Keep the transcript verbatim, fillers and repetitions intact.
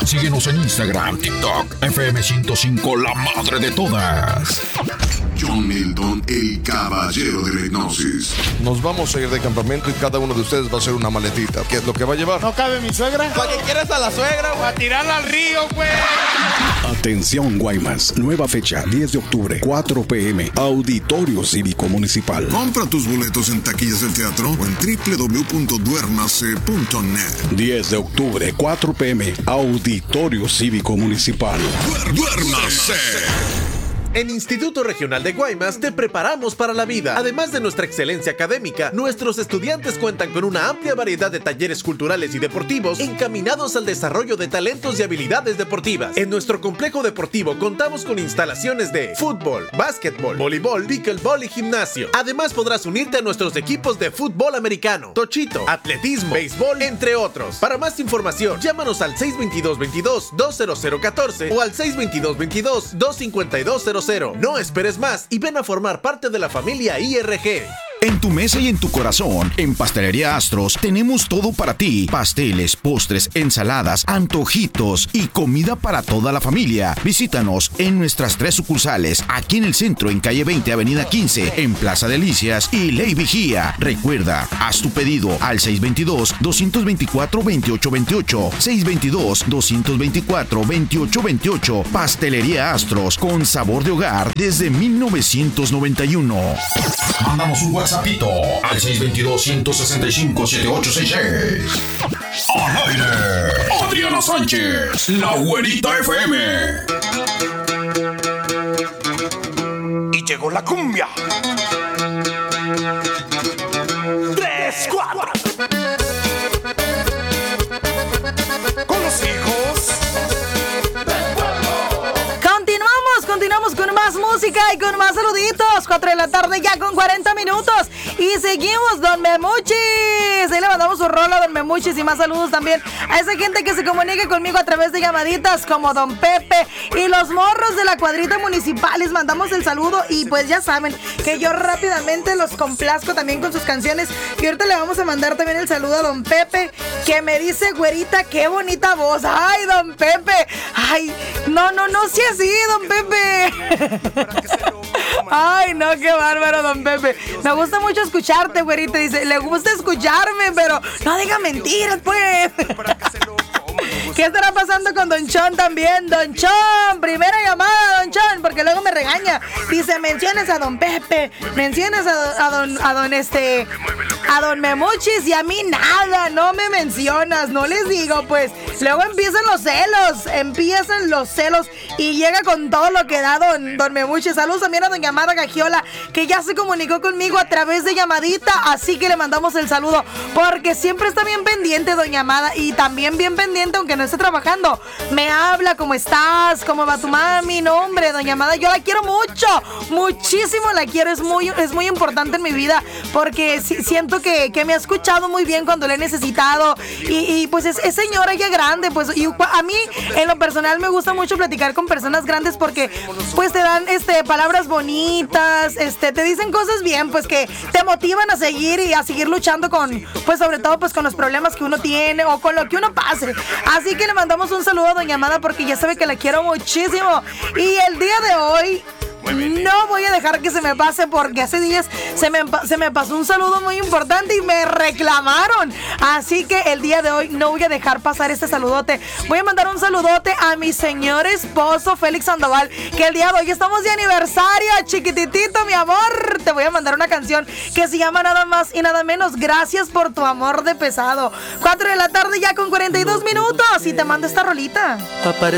Síguenos en Instagram, TikTok, F M ciento cinco, la madre de todas. John Milton, el caballero de la hipnosis. Nos vamos a ir de campamento y cada uno de ustedes va a hacer una maletita. ¿Qué es lo que va a llevar? ¿No cabe mi suegra? ¿Para qué quieres a la suegra, güey? A tirarla al río, güey. Atención, Guaymas. Nueva fecha, diez de octubre, cuatro p m Auditorio Cívico Municipal. Compra tus boletos en taquillas del teatro o en doble u doble u doble u punto duérmase punto net. diez de octubre, cuatro p m Auditorio Cívico Municipal. ¡Duérmase! En Instituto Regional de Guaymas te preparamos para la vida. Además de nuestra excelencia académica, nuestros estudiantes cuentan con una amplia variedad de talleres culturales y deportivos encaminados al desarrollo de talentos y habilidades deportivas. En nuestro complejo deportivo contamos con instalaciones de fútbol, básquetbol, voleibol, pickleball y gimnasio. Además podrás unirte a nuestros equipos de fútbol americano, tochito, atletismo, béisbol, entre otros. Para más información, llámanos al seis veintidós veintidós dos cero cero catorce o al seis veintidós veintidós dos cincuenta y dos cero cero. No esperes más y ven a formar parte de la familia I R G. En tu mesa y en tu corazón, en Pastelería Astros, tenemos todo para ti. Pasteles, postres, ensaladas, antojitos y comida para toda la familia. Visítanos en nuestras tres sucursales, aquí en el centro, en calle veinte, avenida quince, en Plaza Delicias y Ley Vigía. Recuerda, haz tu pedido al seis veintidós dos veinticuatro veintiocho veintiocho, seis veintidós dos veinticuatro veintiocho veintiocho. Pastelería Astros, con sabor de hogar desde mil novecientos noventa y uno. Mandamos un WhatsApp al seis veintidós, ciento sesenta y cinco, setenta y ocho sesenta y seis. Al aire, Adriana Sánchez, la güerita F M. Y llegó la cumbia. Tres, cuatro. Con los hijos del pueblo. Continuamos, continuamos con más música y con más saluditos. cuatro de la tarde ya con cuarenta minutos. Y seguimos, Don Memuchis. Ahí le mandamos un rol a Don Memuchis y más saludos también a esa gente que se comunica conmigo a través de llamaditas como Don Pepe y los morros de la cuadrita municipal. Les mandamos el saludo y pues ya saben que yo rápidamente los complazco también con sus canciones. Y ahorita le vamos a mandar también el saludo a Don Pepe, que me dice, güerita, qué bonita voz. Ay, Don Pepe. Ay, no, no, no, sí así, Don Pepe. Ay, no, qué bárbaro, Don Pepe. Me gusta mucho escucharte, güerita. Dice, le gusta escucharme, pero no diga mentiras, pues. ¿Qué estará pasando con Don Chon también? Don Chon, primera llamada, Don Chon, porque luego me regaña. Dice, menciones a Don Pepe, menciones a, a Don, a Don este, a Don Memuchis y a mí nada, no me mencionas, no les digo, pues. Luego empiezan los celos, empiezan los celos y llega con todo lo que da Don, don Memuchis. Saludos también a Doña Amada Gagiola, que ya se comunicó conmigo a través de llamadita, así que le mandamos el saludo, porque siempre está bien pendiente Doña Amada y también bien pendiente, aunque no esté trabajando, me habla, ¿cómo estás? ¿Cómo va tu mami? No, hombre, Doña Amada, yo la quiero mucho, muchísimo la quiero, es muy, es muy importante en mi vida, porque si, siento que, que me ha escuchado muy bien cuando le he necesitado, y, y pues es, es señora ya grande, pues, y a mí, en lo personal, me gusta mucho platicar con personas grandes, porque, pues, te dan, este, palabras bonitas, este, te dicen cosas bien, pues, que te motivan a seguir y a seguir luchando con, pues, sobre todo, pues, con los problemas que uno tiene, o con lo que uno pase. Así que le mandamos un saludo a Doña Amada porque ya sabe que la quiero muchísimo. Y el día de hoy no voy a dejar que se me pase, porque hace días se me, se me pasó un saludo muy importante y me reclamaron. Así que el día de hoy no voy a dejar pasar este saludote. Voy a mandar un saludote a mi señor esposo Félix Sandoval, que el día de hoy estamos de aniversario, chiquititito, mi amor. Te voy a mandar una canción que se llama nada más y nada menos Gracias por tu amor de pesado. cuatro de la tarde ya con cuarenta y dos minutos y te mando esta rolita.